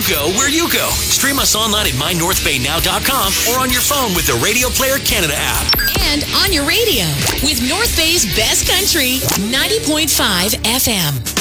go where you go. Stream us online at mynorthbaynow.com or on your phone with the Radio Player Canada app. And on your radio with North Bay's best country, 90.5 FM.